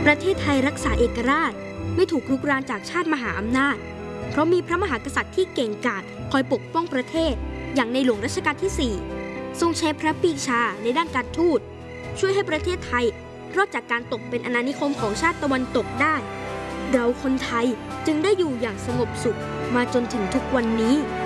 ประเทศไทยรักษาเอกราชไม่ถูกรุกรานจากชาติมหาอำนาจเพราะมีพระมหากษัตริย์ที่เก่งกาจคอยปกป้องประเทศอย่างในหลวงรัชกาลที่ 4ทรงใช้พระปรีชาในด้านการทูตช่วยให้ประเทศไทยรอดจากการตกเป็นอาณานิคมของชาติตะวันตกได้เราคนไทยจึงได้อยู่อย่างสงบสุขมาจนถึงทุกวันนี้